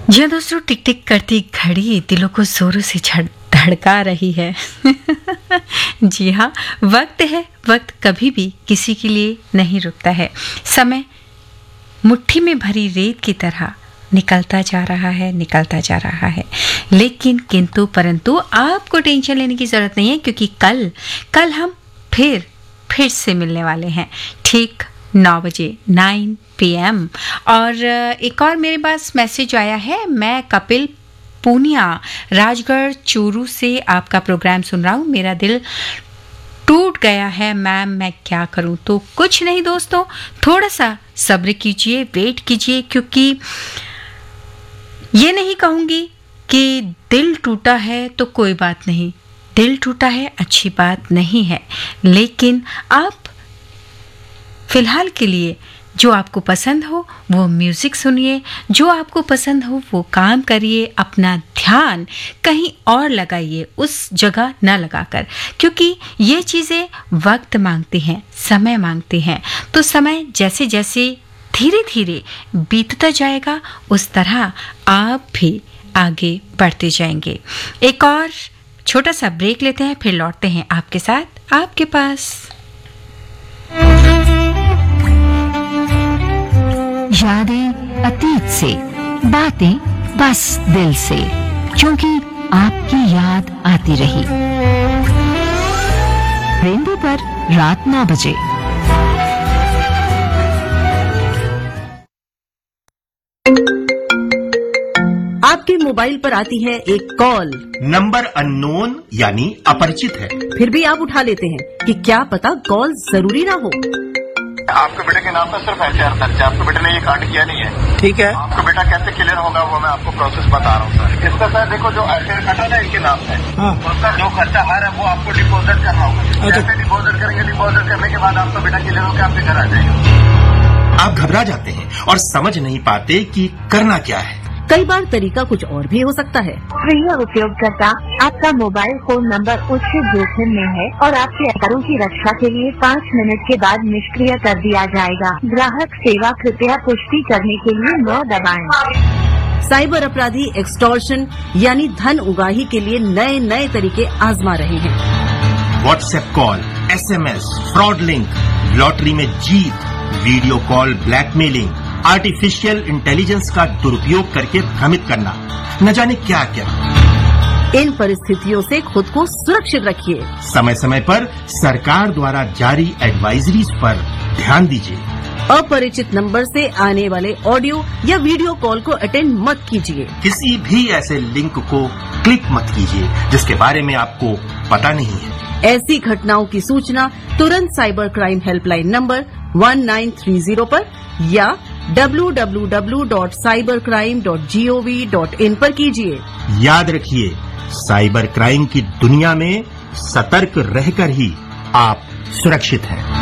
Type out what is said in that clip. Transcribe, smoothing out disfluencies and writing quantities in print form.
जी दोस्तों, टिक टिक करती घड़ी दिलों को जोरों से धड़का रही है। जी हाँ, वक्त है, वक्त कभी भी किसी के लिए नहीं रुकता है। समय मुट्ठी में भरी रेत की तरह निकलता जा रहा है। लेकिन किंतु परंतु आपको टेंशन लेने की जरूरत नहीं है, क्योंकि कल हम फिर से मिलने वाले हैं ठीक 9 बजे 9 PM। और एक और मेरे पास मैसेज आया है। मैं कपिल पूनिया राजगढ़ चूरू से आपका प्रोग्राम सुन रहा हूँ। मेरा दिल टूट गया है मैम, मैं क्या करूँ? तो कुछ नहीं दोस्तों, थोड़ा सा सब्र कीजिए, वेट कीजिए, क्योंकि ये नहीं कहूँगी कि दिल टूटा है तो कोई बात नहीं, दिल टूटा है अच्छी बात नहीं है, लेकिन आप फिलहाल के लिए जो आपको पसंद हो वो म्यूजिक सुनिए, जो आपको पसंद हो वो काम करिए, अपना ध्यान कहीं और लगाइए, उस जगह न लगाकर, क्योंकि ये चीज़ें वक्त मांगती हैं, समय मांगती हैं। तो समय जैसे जैसे धीरे धीरे बीतता जाएगा, उस तरह आप भी आगे बढ़ते जाएंगे। एक और छोटा सा ब्रेक लेते हैं, फिर लौटते हैं आपके साथ आपके पास। यादें अतीत से, बातें बस दिल से, क्योंकि आपकी याद आती रही। रेनबो पर रात 9 बजे। आपके मोबाइल पर आती है एक कॉल, नंबर अननोन यानी अपरिचित है। फिर भी आप उठा लेते हैं कि क्या पता कॉल जरूरी ना हो। आपके बेटे के नाम पर सिर्फ FIR दर्ज है, आपके बेटे ने ये कांड किया नहीं है। ठीक है, आपका बेटा कैसे क्लियर होगा वो मैं आपको प्रोसेस बता रहा हूँ सर। इसका सर देखो, जो FIR कटा ना इनके नाम है, उसका जो खर्चा आ रहा है वो आपको डिपोजिट करना होगा। जैसे डिपोजिट करेंगे, डिपोजिट करने के बाद आपका बेटा क्लियर होकर आपके घर आ जाएगा। आप घबरा जाते हैं और समझ नहीं पाते कि करना क्या है। कई बार तरीका कुछ और भी हो सकता है। प्रिय उपयोगकर्ता, आपका मोबाइल फोन नंबर उच्च जोखिम में है और आपके आधारों की रक्षा के लिए 5 मिनट के बाद निष्क्रिय कर दिया जाएगा। ग्राहक सेवा, कृपया पुष्टि करने के लिए 9 दबाएं। साइबर अपराधी एक्सटॉर्शन यानी धन उगाही के लिए नए नए तरीके आजमा रहे हैं। WhatsApp call, SMS, fraud link, lottery में जीत, video call blackmailing, artificial intelligence का दुरुपयोग करके भ्रमित करना, न जाने क्या क्या। इन परिस्थितियों से खुद को सुरक्षित रखिए। समय समय पर सरकार द्वारा जारी एडवाइजरीज पर ध्यान दीजिए। अपरिचित नंबर से आने वाले ऑडियो या वीडियो कॉल को अटेंड मत कीजिए। किसी भी ऐसे लिंक को क्लिक मत कीजिए जिसके बारे में आपको पता नहीं है। ऐसी घटनाओं की सूचना तुरंत साइबर क्राइम हेल्पलाइन नंबर 1930 पर या www.cybercrime.gov.in पर कीजिए। याद रखिए, साइबर क्राइम की दुनिया में सतर्क रहकर ही आप सुरक्षित हैं।